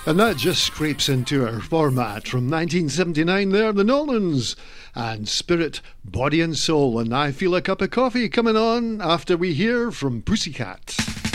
And that just scrapes into our format from 1979 there, the Nolans, and Spirit, Body and Soul, and I Feel a Cup of Coffee coming on after we hear from Pussycat.